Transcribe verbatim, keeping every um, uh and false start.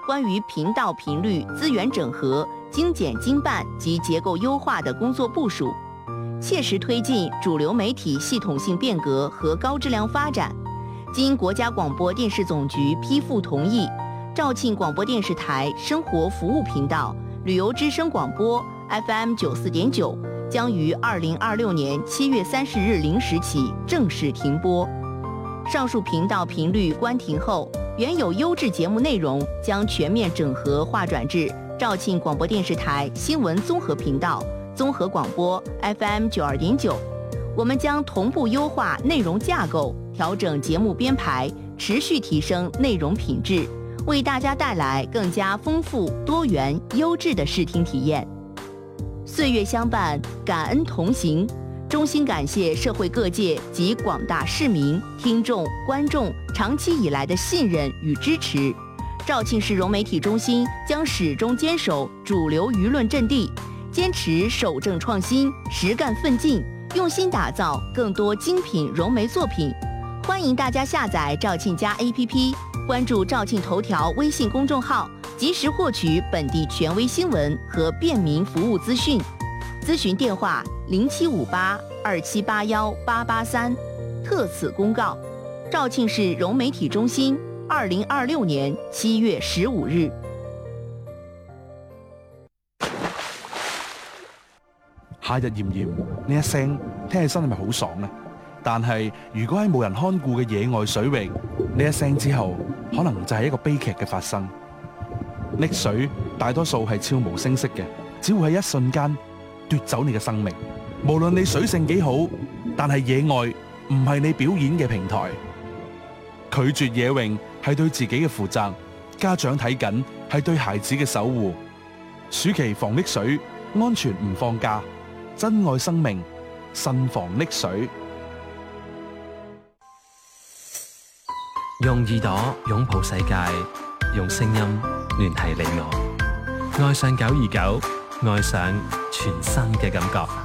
关于频道频率资源整合、精简精办及结构优化的工作部署，切实推进主流媒体系统性变革和高质量发展。经国家广播电视总局批复同意，肇庆广播电视台生活服务频道、旅游之声广播 F M 九四点九将于二零二六年七月三十日零时起正式停播。上述频道频率关停后，原有优质节目内容将全面整合划转至肇庆广播电视台新闻综合频道、综合广播 F M 九二点九。我们将同步优化内容架构，调整节目编排，持续提升内容品质，为大家带来更加丰富、多元、优质的视听体验。岁月相伴，感恩同行。衷心感谢社会各界及广大市民、听众、观众长期以来的信任与支持。肇庆市融媒体中心将始终坚守主流舆论阵地，坚持守正创新、实干奋进，用心打造更多精品融媒作品。欢迎大家下载肇庆家 A P P， 关注肇庆头条微信公众号，及时获取本地权威新闻和便民服务资讯。咨询电话零七五八二七八幺八八三。特此公告，肇庆市融媒體中心，二零二六年七月十五日。 夏日炎炎，呢一聲聽起身係咪好爽呢？但係如果喺冇人看顧嘅野外水域，呢一聲之後，可能就係一個悲劇嘅發生。溺水大多數係悄無聲息嘅，只會喺一瞬間奪走你嘅生命。無論你水性幾好，但係野外唔係你表演嘅平台。拒絕野泳係對自己嘅負責，家長睇緊係對孩子嘅守護。暑期防溺水，安全唔放假，珍愛生命，慎防溺水。 用耳朵擁抱世界，用聲音聯繫你我。愛上九二九，愛上全新嘅感覺。